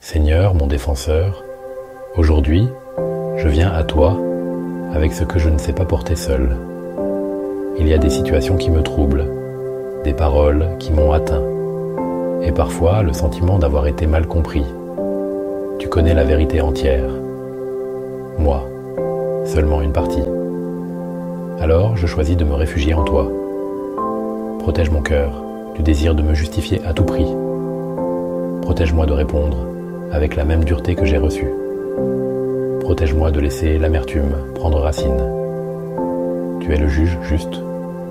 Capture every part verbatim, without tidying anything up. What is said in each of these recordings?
Seigneur, mon défenseur, aujourd'hui, je viens à toi avec ce que je ne sais pas porter seul. Il y a des situations qui me troublent, des paroles qui m'ont atteint, et parfois le sentiment d'avoir été mal compris. Tu connais la vérité entière. Moi, seulement une partie. Alors je choisis de me réfugier en toi. Protège mon cœur du désir de me justifier à tout prix. Protège-moi de répondre avec la même dureté que j'ai reçue. Protège-moi de laisser l'amertume prendre racine. Tu es le juge juste,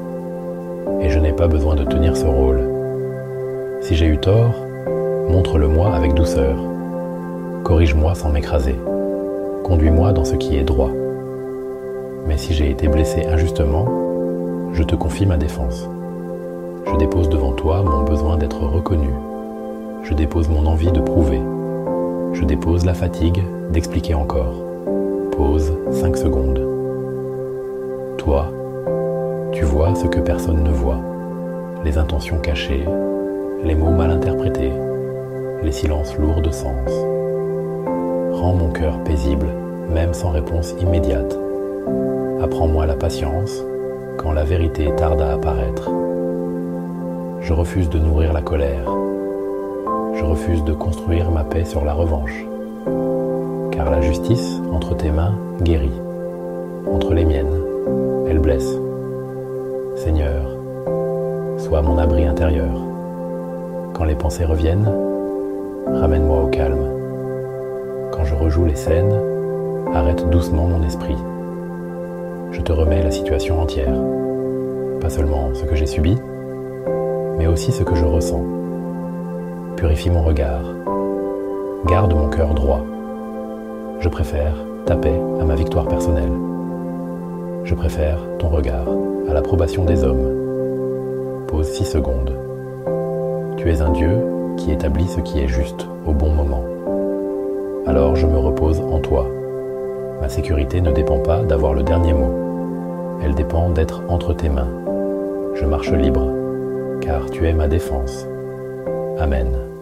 et je n'ai pas besoin de tenir ce rôle. Si j'ai eu tort, montre-le-moi avec douceur. Corrige-moi sans m'écraser. Conduis-moi dans ce qui est droit. Mais si j'ai été blessé injustement, je te confie ma défense. Je dépose devant toi mon besoin d'être reconnu. Je dépose mon envie de prouver. Je dépose la fatigue d'expliquer encore. Pause cinq secondes. Toi, tu vois ce que personne ne voit. Les intentions cachées, les mots mal interprétés, les silences lourds de sens. Rends mon cœur paisible, même sans réponse immédiate. Apprends-moi la patience quand la vérité tarde à apparaître. Je refuse de nourrir la colère. Je refuse de construire ma paix sur la revanche. Car la justice, entre tes mains, guérit. Entre les miennes, elle blesse. Seigneur, sois mon abri intérieur. Quand les pensées reviennent, ramène-moi au calme. Quand je rejoue les scènes, arrête doucement mon esprit. Je te remets la situation entière. Pas seulement ce que j'ai subi, mais aussi ce que je ressens. Purifie mon regard. Garde mon cœur droit. Je préfère ta paix à ma victoire personnelle. Je préfère ton regard à l'approbation des hommes. Pause six secondes. Tu es un Dieu qui établit ce qui est juste au bon moment. Alors je me repose en toi. Ma sécurité ne dépend pas d'avoir le dernier mot. Elle dépend d'être entre tes mains. Je marche libre, car tu es ma défense. Amen.